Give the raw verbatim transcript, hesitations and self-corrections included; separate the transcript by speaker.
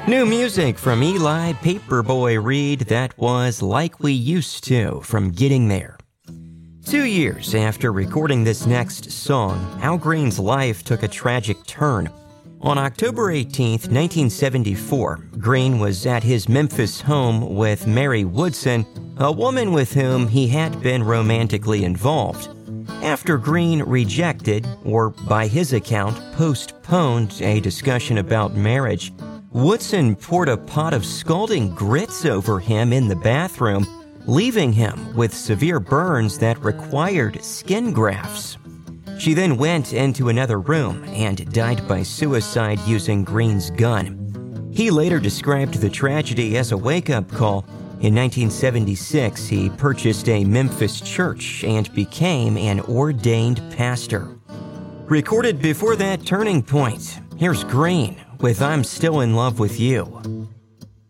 Speaker 1: New music from Eli Paperboy Reed, that was Like We Used To from Getting There. Two years after recording this next song, Al Green's life took a tragic turn. On October eighteenth, nineteen seventy-four, Green was at his Memphis home with Mary Woodson, a woman with whom he had been romantically involved. After Green rejected, or by his account, postponed a discussion about marriage, Woodson poured a pot of scalding grits over him in the bathroom, leaving him with severe burns that required skin grafts. She then went into another room and died by suicide using Green's gun. He later described the tragedy as a wake-up call. In nineteen seventy-six, he purchased a Memphis church and became an ordained pastor. Recorded before that turning point, here's Green with I'm Still in Love with You.